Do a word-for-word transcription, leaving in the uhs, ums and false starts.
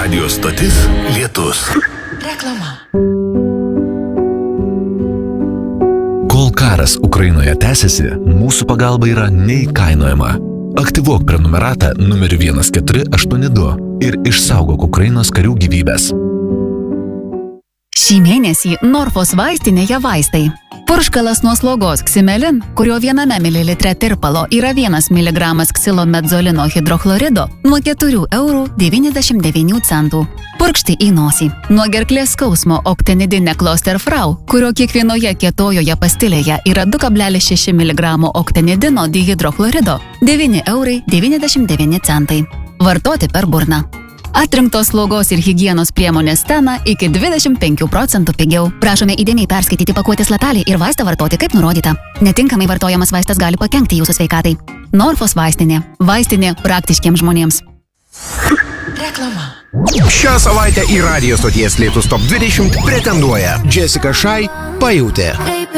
Radio stotis Lietus. Reklama. Kol karas Ukrainoje tęsiasi, mūsų pagalba yra neįkainojama. Aktyvuok prenumeratą numeriu vienas keturi aštuoni du ir išsaugok Ukrainos karių gyvybės. Šį mėnesį Norfos vaistinėje vaistai. Purškalas nuo slogos Ximelin, kurio viename mililitre tirpalo yra vienas miligramas ksilomedzolino hidrochlorido, nuo keturių eurų devyniasdešimt devynių centų. Purkšti į nosį. Nuo gerklės skausmo Octenidine Klosterfrau, kurio kiekvienoje kietojoje pastilėje yra du kablelis šeši miligramo Octenidino dihidrochlorido, devyni eurai devyniasdešimt devyni centai. Vartoti per burną. Atrinktos slaugos ir higienos priemonės Stena iki dvidešimt penkių procentų pigiau. Prašome įdėmiai perskaityti pakuotės lapelį ir vaistą vartoti kaip nurodyta. Netinkamai vartojamas vaistas gali pakenkti jūsų sveikatai. Norfos vaistinė. Vaistinė praktiškiems žmonėms. Reklama. Šią savaitę į radijo stoties Lietus top dvidešimt pretenduoja Jessica Shy Pajautė.